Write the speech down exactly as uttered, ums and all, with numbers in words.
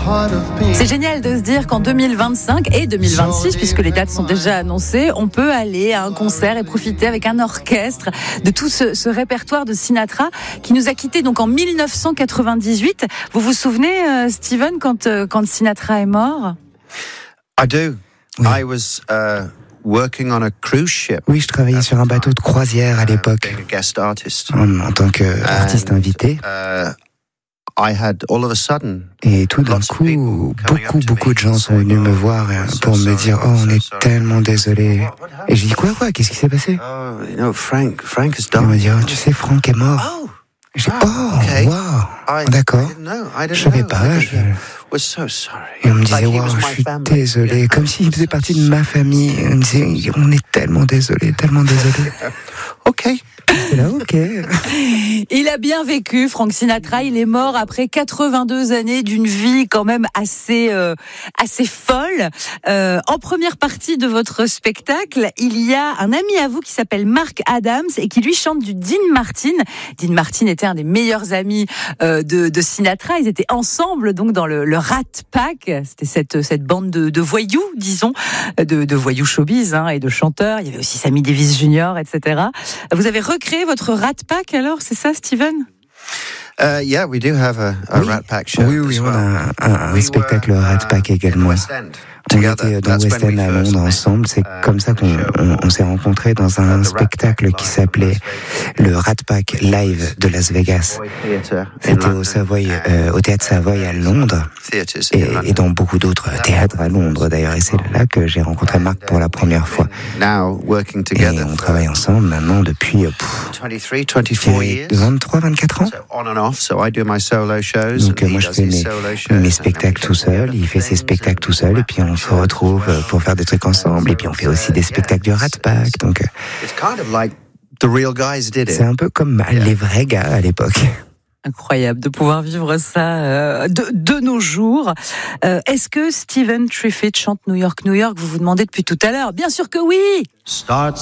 C'est génial de se dire qu'en deux mille vingt-cinq et deux mille vingt-six, puisque les dates sont déjà annoncées, on peut aller à un concert et profiter avec un orchestre de tout ce, ce répertoire de Sinatra qui nous a quittés donc en mille neuf cent quatre-vingt-dix-huit. Vous vous souvenez, euh, Steven, quand, euh, quand Sinatra est mort? I do. Oui. I was, uh... working on a cruise ship. Oui, je travaillais sur un bateau de croisière à l'époque, en, en tant qu'artiste invité. Uh, I had all of a sudden, et tout d'un coup, beaucoup, beaucoup de gens sont venus me voir pour me dire « Oh, on est tellement désolé. » Et je dis « Quoi, quoi? Qu'est-ce qui s'est passé ?» Oh, you know, Frank, Frank has died. Il me dit « Oh, tu sais, Frank est mort. » Oh, j'ai dit « Oh, okay. Wow, d'accord. Je savais pas. Je... » Et on me disait, wow, je suis désolé, comme s'il faisait partie de ma famille. On me disait, on est tellement désolé, tellement désolé. Ok. C'est là, ok. Il a bien vécu, Frank Sinatra. Il est mort après quatre-vingt-deux années d'une vie quand même assez, euh, assez folle. Euh, en première partie de votre spectacle, il y a un ami à vous qui s'appelle Mark Adams et qui lui chante du Dean Martin. Dean Martin était un des meilleurs amis euh, de, de Sinatra. Ils étaient ensemble donc dans le, le Rat Pack. C'était cette, cette bande de, de voyous, disons, de, de voyous showbiz hein, et de chanteurs. Il y avait aussi Sammy Davis Junior, et cetera. Vous avez recréé votre Rat Pack alors, c'est ça, Steven? Uh, yeah, we do have a, a oui. Rat Pack show. Oui, oui, on a un, un, un spectacle Rat Pack également. On était dans West End à Londres ensemble. C'est comme ça qu'on on, on s'est rencontrés dans un spectacle qui s'appelait le Rat Pack Live de Las Vegas. C'était au Savoy, euh, au Théâtre Savoy à Londres et, et dans beaucoup d'autres théâtres à Londres d'ailleurs. Et c'est là que j'ai rencontré Marc pour la première fois. Et on travaille ensemble maintenant depuis vingt-trois, vingt-quatre ans. Donc moi je fais mes, mes spectacles tout seul, il fait ses spectacles tout seul et puis on se retrouve pour faire des trucs ensemble et puis on fait aussi des spectacles du Rat Pack. Donc c'est un peu comme les vrais gars à l'époque. Incroyable de pouvoir vivre ça euh, de, de nos jours. Euh, est-ce que Stephen Triffitt chante New York, New York? Vous vous demandez depuis tout à l'heure. Bien sûr que oui. Start